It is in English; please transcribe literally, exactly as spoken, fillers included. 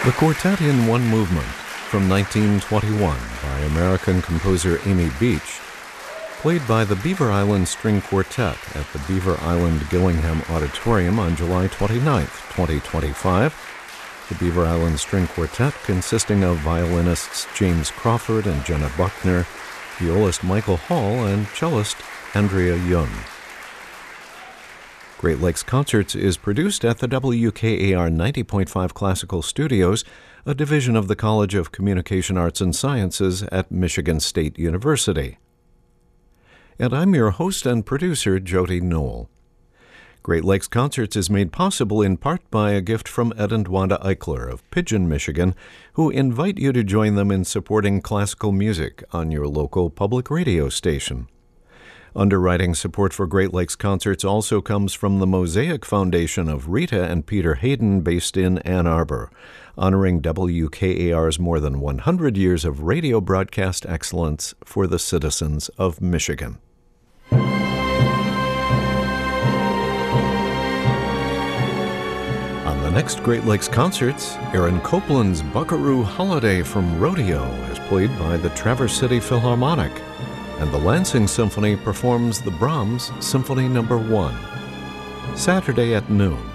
The Quartet in One Movement, from nineteen twenty-one by American composer Amy Beach, played by the Beaver Island String Quartet at the Beaver Island Gillingham Auditorium on July twenty-ninth, twenty twenty-five. The Beaver Island String Quartet, consisting of violinists James Crawford and Jenna Buckner, violist Michael Hall, and cellist Andrea Yun. Great Lakes Concerts is produced at the W K A R ninety point five Classical Studios, a division of the College of Communication Arts and Sciences at Michigan State University. And I'm your host and producer, Jody Knoll. Great Lakes Concerts is made possible in part by a gift from Ed and Wanda Eichler of Pigeon, Michigan, who invite you to join them in supporting classical music on your local public radio station. Underwriting support for Great Lakes Concerts also comes from the Mosaic Foundation of Rita and Peter Hayden, based in Ann Arbor, honoring W K A R's more than one hundred years of radio broadcast excellence for the citizens of Michigan. On the next Great Lakes Concerts, Aaron Copland's Buckaroo Holiday from Rodeo is played by the Traverse City Philharmonic, and the Lansing Symphony performs the Brahms Symphony Number One. Saturday at noon.